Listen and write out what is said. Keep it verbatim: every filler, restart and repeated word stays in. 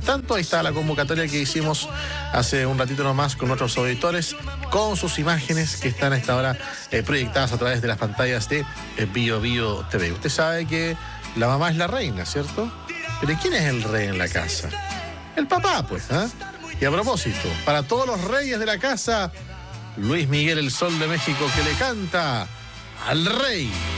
tanto, ahí está la convocatoria que hicimos hace un ratito nomás con nuestros auditores, con sus imágenes que están a esta hora eh, proyectadas a través de las pantallas de eh, Bio Bio T V. Usted sabe que la mamá es la reina, ¿cierto? Pero ¿quién es el rey en la casa? El papá, pues, ¿ah? ¿eh? Y a propósito, para todos los reyes de la casa, Luis Miguel, el Sol de México, que le canta al rey.